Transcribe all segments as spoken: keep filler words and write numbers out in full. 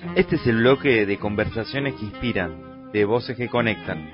Este es el bloque de conversaciones que inspiran, de voces que conectan.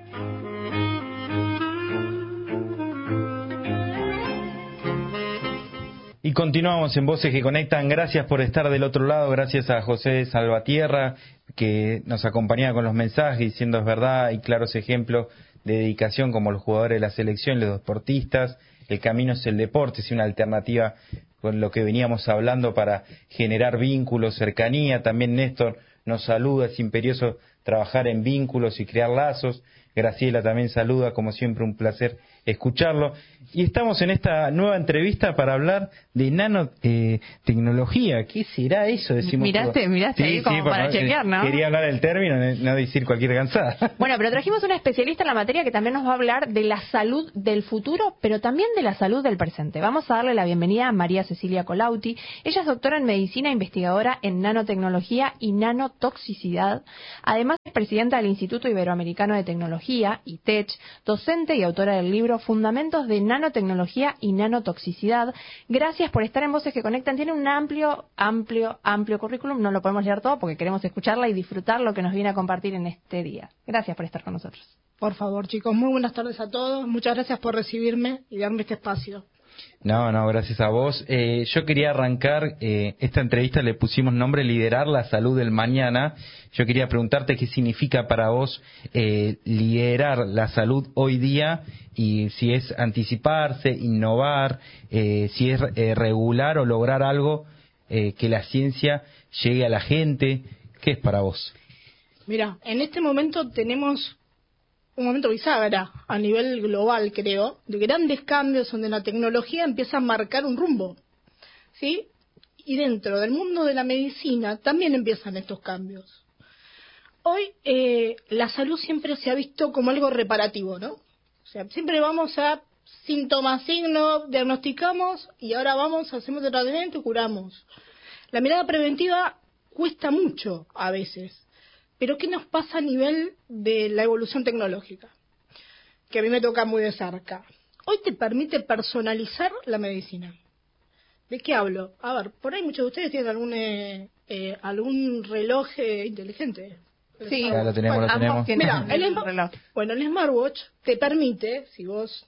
Y continuamos en Voces que Conectan. Gracias por estar del otro lado, gracias a José Salvatierra, que nos acompañaba con los mensajes, diciendo es verdad, hay claros ejemplos de dedicación como los jugadores de la selección, los deportistas. El camino es el deporte, es una alternativa con lo que veníamos hablando para generar vínculos, cercanía. También Néstor nos saluda, es imperioso trabajar en vínculos y crear lazos. Graciela también saluda, como siempre un placer escucharlo. Y estamos en esta nueva entrevista para hablar de nanotecnología. Eh, ¿Qué será eso? Decimos miraste, todo. miraste sí, ahí como sí, para porque, chequear, ¿no? Quería hablar del término, no decir cualquier cansada. Bueno, pero trajimos una especialista en la materia que también nos va a hablar de la salud del futuro, pero también de la salud del presente. Vamos a darle la bienvenida a María Cecilia Colauti. Ella es doctora en medicina, investigadora en nanotecnología y nanotoxicidad. Además es presidenta del Instituto Iberoamericano de Tecnología, I T E C H, docente y autora del libro Fundamentos de Nanotecnología y Nanotoxicidad. Gracias por estar en Voces que Conectan. Tiene un amplio, amplio, amplio currículum. No lo podemos leer todo porque queremos escucharla y disfrutar lo que nos viene a compartir en este día. Gracias por estar con nosotros. Por favor, chicos, muy buenas tardes a todos. Muchas gracias por recibirme y darme este espacio. No, no, gracias a vos. Eh, yo quería arrancar, eh, esta entrevista le pusimos nombre Liderar la Salud del Mañana. Yo quería preguntarte qué significa para vos eh, liderar la salud hoy día, y si es anticiparse, innovar, eh, si es eh, regular o lograr algo, eh, que la ciencia llegue a la gente. ¿Qué es para vos? Mira, en este momento tenemos un momento bisagra a nivel global, creo, de grandes cambios donde la tecnología empieza a marcar un rumbo, ¿sí? Y dentro del mundo de la medicina también empiezan estos cambios. Hoy eh, la salud siempre se ha visto como algo reparativo, ¿no? O sea, siempre vamos a síntomas, signos, diagnosticamos y ahora vamos, hacemos el tratamiento y curamos. La mirada preventiva cuesta mucho a veces. Pero ¿qué nos pasa a nivel de la evolución tecnológica? Que a mí me toca muy de cerca. Hoy te permite personalizar la medicina. ¿De qué hablo? A ver, por ahí muchos de ustedes tienen algún eh, eh, algún reloj eh, inteligente. Sí, ya lo tenemos, bueno, lo tenemos. Mira, el, el reloj. Bueno, el smartwatch te permite, si vos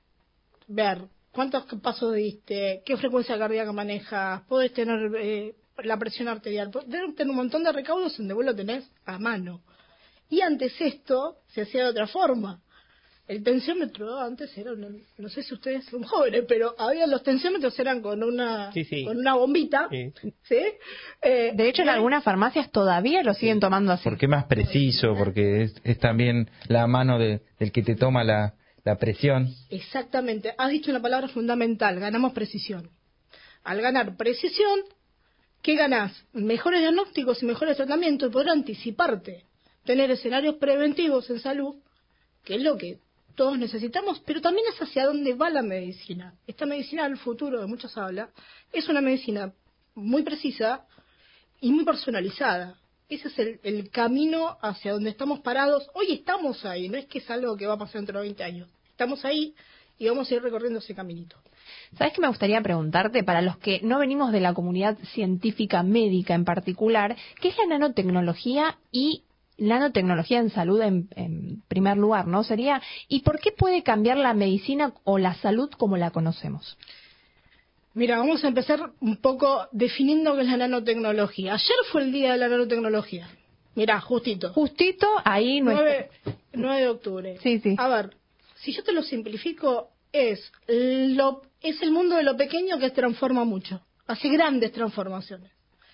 ver cuántos pasos diste, qué frecuencia cardíaca manejas, podés tener eh, la presión arterial, podés tener un montón de recaudos donde vos lo tenés a mano. Y antes esto se hacía de otra forma. El tensiómetro antes era, una, no sé si ustedes son jóvenes, pero había los tensiómetros eran con una sí, sí. con una bombita, sí. ¿Sí? Eh, de hecho, en algunas farmacias todavía lo siguen sí. tomando así. Porque es más preciso, porque es, es también la mano de, del que te toma la, la presión. Exactamente. Has dicho una palabra fundamental, ganamos precisión. Al ganar precisión, ¿qué ganás? Mejores diagnósticos y mejores tratamientos, y poder anticiparte, tener escenarios preventivos en salud, que es lo que todos necesitamos, pero también es hacia dónde va la medicina. Esta medicina del futuro, de muchos habla, es una medicina muy precisa y muy personalizada. Ese es el, el camino hacia donde estamos parados. Hoy estamos ahí, no es que es algo que va a pasar dentro de veinte años. Estamos ahí y vamos a ir recorriendo ese caminito. ¿Sabes qué me gustaría preguntarte? Para los que no venimos de la comunidad científica médica en particular, ¿qué es la nanotecnología y nanotecnología en salud en, en primer lugar, ¿no? Sería, ¿y por qué puede cambiar la medicina o la salud como la conocemos? Mira, vamos a empezar un poco definiendo qué es la nanotecnología. Ayer fue el día de la nanotecnología. Mira, justito. Justito, ahí nueve, nueve de octubre. Sí, sí. A ver, si yo te lo simplifico, es, lo, es el mundo de lo pequeño que transforma mucho. Hace grandes transformaciones.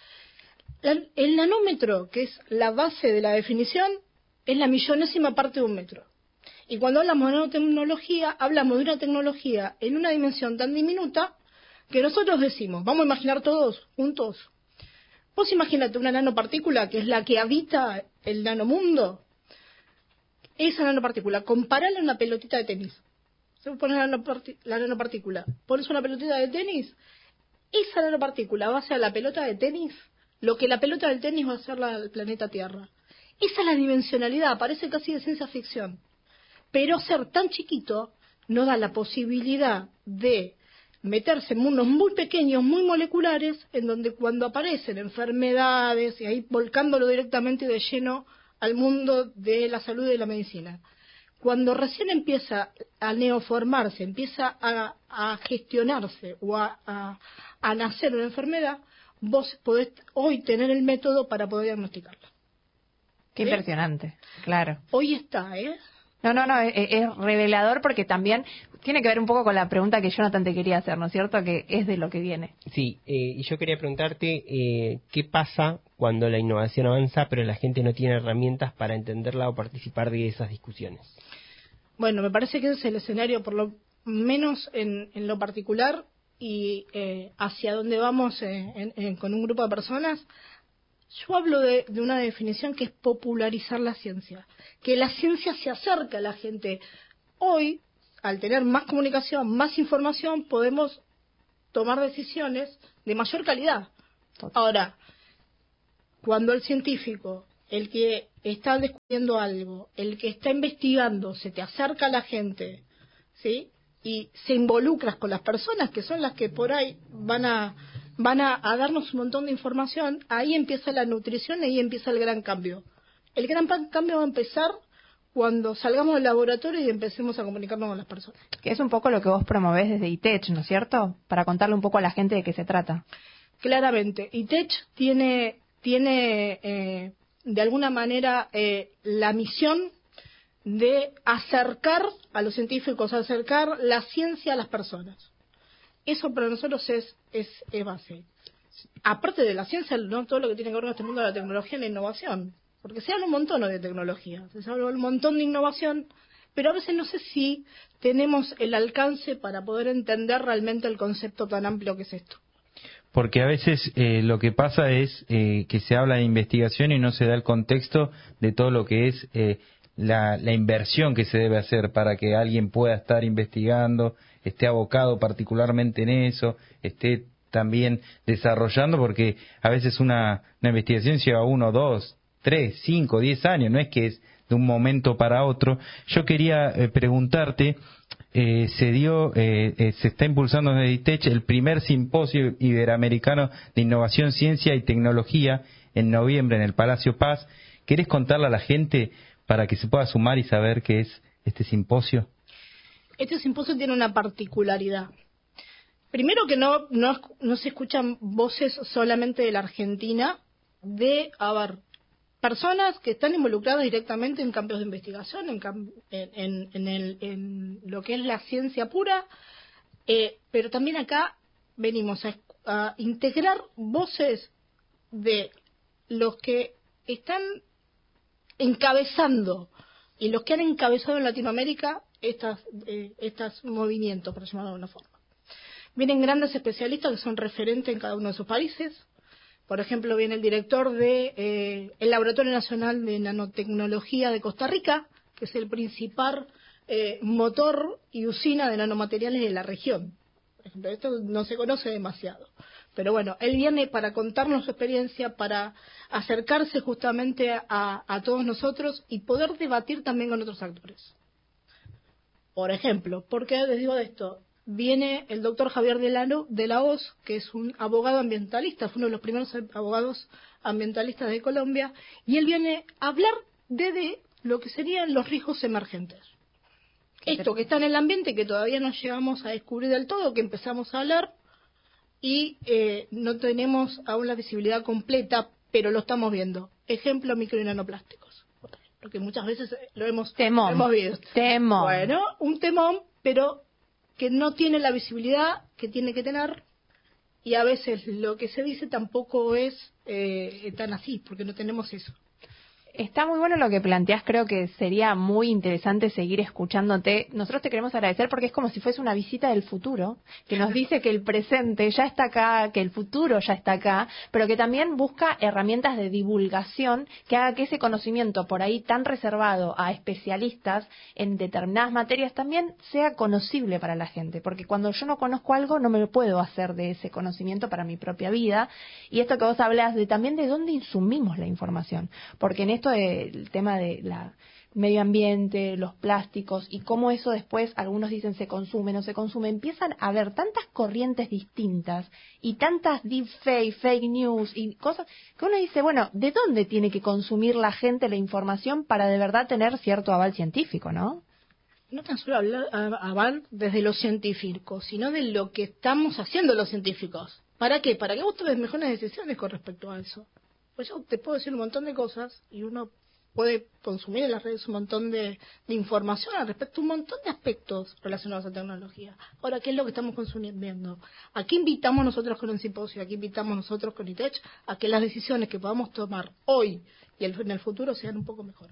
La, el nanómetro, que es la base de la definición, es la millonésima parte de un metro. Y cuando hablamos de nanotecnología, hablamos de una tecnología en una dimensión tan diminuta que nosotros decimos, vamos a imaginar todos juntos. Vos imagínate una nanopartícula que es la que habita el nanomundo. Esa nanopartícula, comparala a una pelotita de tenis. Se pone la, nanopart- la nanopartícula, pones una pelotita de tenis, esa nanopartícula va a ser la pelota de tenis, lo que la pelota del tenis va a ser la, el planeta Tierra. Esa es la dimensionalidad, parece casi de ciencia ficción. Pero ser tan chiquito nos da la posibilidad de meterse en mundos muy pequeños, muy moleculares, en donde cuando aparecen enfermedades, y ahí volcándolo directamente de lleno al mundo de la salud y de la medicina, cuando recién empieza a neoformarse, empieza a, a gestionarse o a, a, a nacer una enfermedad, vos podés hoy tener el método para poder diagnosticarla. Qué ¿Sí? Impresionante, claro. Hoy está, ¿eh? No, no, no, es, es revelador porque también tiene que ver un poco con la pregunta que Jonathan te quería hacer, ¿no es cierto? Que es de lo que viene. Sí, eh, y yo quería preguntarte eh, qué pasa cuando la innovación avanza pero la gente no tiene herramientas para entenderla o participar de esas discusiones. Bueno, me parece que ese es el escenario, por lo menos en, en lo particular, y eh, hacia dónde vamos eh, en, en, con un grupo de personas. Yo hablo de, de una definición que es popularizar la ciencia, que la ciencia se acerca a la gente. Hoy, al tener más comunicación, más información, podemos tomar decisiones de mayor calidad. Ahora, cuando el científico, el que está descubriendo algo, el que está investigando, se te acerca a la gente, ¿sí? Y se involucras con las personas que son las que por ahí van a van a, a darnos un montón de información, ahí empieza la nutrición y ahí empieza el gran cambio. El gran cambio va a empezar cuando salgamos del laboratorio y empecemos a comunicarnos con las personas. Que es un poco lo que vos promovés desde I T E C H, ¿no es cierto? Para contarle un poco a la gente de qué se trata. Claramente, I T E C H tiene, tiene eh, de alguna manera eh, la misión de acercar a los científicos, acercar la ciencia a las personas. Eso para nosotros es, es, es base. Aparte de la ciencia, no todo lo que tiene que ver con este mundo de la tecnología y la innovación. Porque se habla un montón de tecnología, se habla un montón de innovación, pero a veces no sé si tenemos el alcance para poder entender realmente el concepto tan amplio que es esto. Porque a veces eh, lo que pasa es eh, que se habla de investigación y no se da el contexto de todo lo que es eh, la, la inversión que se debe hacer para que alguien pueda estar investigando, esté abocado particularmente en eso, esté también desarrollando, porque a veces una, una investigación lleva uno, dos, tres, cinco, diez años, no es que es de un momento para otro. Yo quería eh, preguntarte, eh, se dio, eh, eh, se está impulsando desde I T E C H el primer simposio iberoamericano de innovación, ciencia y tecnología en noviembre en el Palacio Paz. ¿Querés contarle a la gente para que se pueda sumar y saber qué es este simposio? Este simposio tiene una particularidad. Primero que no, no, no se escuchan voces solamente de la Argentina, de, a ver, personas que están involucradas directamente en campos de investigación, en, en, en, el, en lo que es la ciencia pura, eh, pero también acá venimos a, a integrar voces de los que están encabezando y los que han encabezado en Latinoamérica estas, eh, estos movimientos, por llamarlo de alguna forma. Vienen grandes especialistas que son referentes en cada uno de sus países. Por ejemplo, viene el director del de, eh, Laboratorio Nacional de Nanotecnología de Costa Rica, que es el principal eh, motor y usina de nanomateriales de la región. Por ejemplo, esto no se conoce demasiado. Pero bueno, él viene para contarnos su experiencia, para acercarse justamente a, a todos nosotros y poder debatir también con otros actores. Por ejemplo, ¿por qué les digo esto? Viene el doctor Javier de la, de la Hoz, que es un abogado ambientalista, fue uno de los primeros abogados ambientalistas de Colombia, y él viene a hablar de, de lo que serían los riesgos emergentes. Esto que está en el ambiente, que todavía no llegamos a descubrir del todo, que empezamos a hablar, y eh, no tenemos aún la visibilidad completa, pero lo estamos viendo. Ejemplo, micro y nanoplásticos, porque muchas veces lo hemos, lo hemos visto. Temón. Bueno, un temón, pero que no tiene la visibilidad que tiene que tener, y a veces lo que se dice tampoco es eh, tan así, porque no tenemos eso. Está muy bueno lo que planteás, creo que sería muy interesante seguir escuchándote. Nosotros te queremos agradecer porque es como si fuese una visita del futuro, que nos dice que el presente ya está acá, que el futuro ya está acá, pero que también busca herramientas de divulgación que haga que ese conocimiento por ahí tan reservado a especialistas en determinadas materias también sea conocible para la gente, porque cuando yo no conozco algo no me puedo hacer de ese conocimiento para mi propia vida. Y esto que vos hablas de también de dónde insumimos la información, porque en esto el tema de la medio ambiente, los plásticos y cómo eso después, algunos dicen se consume, no se consume, empiezan a haber tantas corrientes distintas y tantas deepfake, fake news y cosas que uno dice, bueno, ¿de dónde tiene que consumir la gente la información para de verdad tener cierto aval científico, no? No tan solo hablar, aval desde lo científico, sino de lo que estamos haciendo los científicos. ¿Para qué? Para que vos tomes mejores decisiones con respecto a eso. Pues yo te puedo decir un montón de cosas y uno puede consumir en las redes un montón de, de información al respecto, un montón de aspectos relacionados a tecnología. Ahora, ¿qué es lo que estamos consumiendo? ¿A qué invitamos nosotros con un simposio? ¿A qué invitamos nosotros con I T E C? A que las decisiones que podamos tomar hoy y en el futuro sean un poco mejores.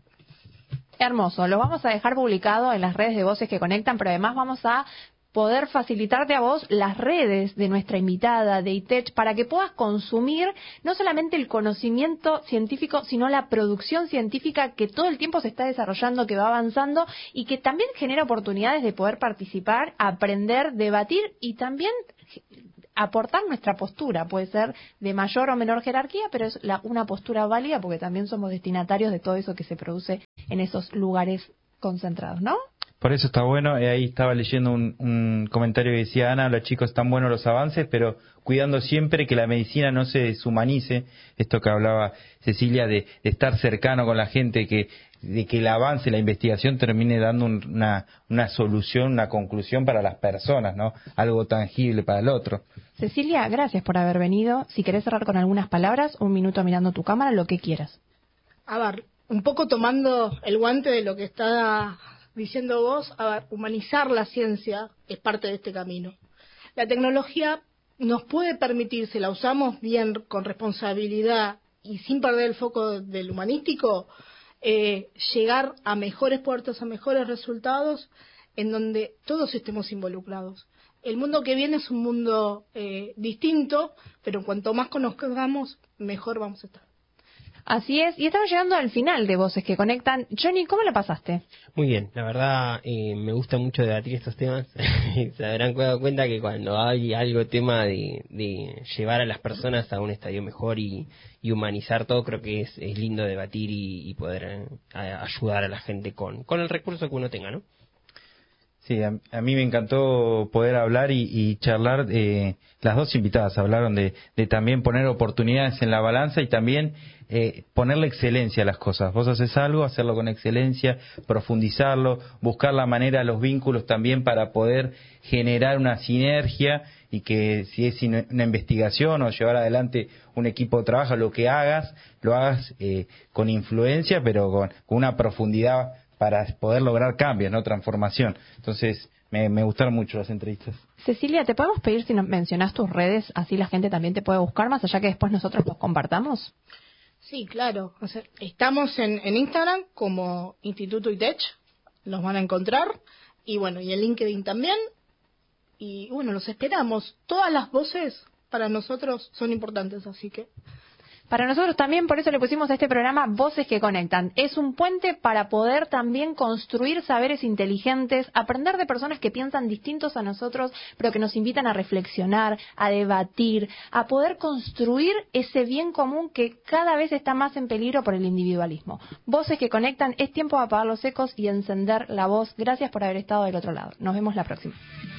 Hermoso, lo vamos a dejar publicado en las redes de Voces que Conectan, pero además vamos a poder facilitarte a vos las redes de nuestra invitada de I T E C para que puedas consumir no solamente el conocimiento científico, sino la producción científica que todo el tiempo se está desarrollando, que va avanzando y que también genera oportunidades de poder participar, aprender, debatir y también aportar nuestra postura. Puede ser de mayor o menor jerarquía, pero es la, una postura válida porque también somos destinatarios de todo eso que se produce en esos lugares concentrados, ¿no? Por eso está bueno, eh, ahí estaba leyendo un, un comentario que decía Ana, los chicos están buenos los avances, pero cuidando siempre que la medicina no se deshumanice, esto que hablaba Cecilia de, de estar cercano con la gente, que de que el avance, la investigación termine dando un, una, una solución, una conclusión para las personas, ¿no? Algo tangible para el otro. Cecilia, gracias por haber venido. Si querés cerrar con algunas palabras, un minuto mirando tu cámara, lo que quieras. A ver, un poco tomando el guante de lo que está diciendo vos, a ver, humanizar la ciencia es parte de este camino. La tecnología nos puede permitir, si la usamos bien, con responsabilidad y sin perder el foco del humanístico, eh, llegar a mejores puertos, a mejores resultados, en donde todos estemos involucrados. El mundo que viene es un mundo eh, distinto, pero cuanto más conozcamos, mejor vamos a estar. Así es, y estamos llegando al final de Voces que Conectan. Johnny, ¿cómo la pasaste? Muy bien, la verdad eh, me gusta mucho debatir estos temas. Se habrán dado cuenta que cuando hay algo tema de, de llevar a las personas a un estadio mejor y, y humanizar todo, creo que es, es lindo debatir y, y poder eh, a, ayudar a la gente con, con el recurso que uno tenga, ¿no? Sí, a, a mí me encantó poder hablar y, y charlar. Eh, las dos invitadas hablaron de, de también poner oportunidades en la balanza y también eh, ponerle excelencia a las cosas. Vos haces algo, hacerlo con excelencia, profundizarlo, buscar la manera, los vínculos también para poder generar una sinergia y que si es una investigación o llevar adelante un equipo de trabajo, lo que hagas, lo hagas eh, con influencia, pero con, con una profundidad para poder lograr cambios, no transformación. Entonces, me, me gustaron mucho las entrevistas. Cecilia, ¿te podemos pedir si nos mencionás tus redes, así la gente también te puede buscar, más allá que después nosotros los compartamos? Sí, claro. O sea, estamos en, en Instagram como Instituto I T E C, los van a encontrar, y bueno, y en LinkedIn también. Y bueno, los esperamos. Todas las voces para nosotros son importantes, así que... Para nosotros también, por eso le pusimos a este programa Voces que Conectan. Es un puente para poder también construir saberes inteligentes, aprender de personas que piensan distintos a nosotros, pero que nos invitan a reflexionar, a debatir, a poder construir ese bien común que cada vez está más en peligro por el individualismo. Voces que Conectan, es tiempo de apagar los ecos y encender la voz. Gracias por haber estado del otro lado. Nos vemos la próxima.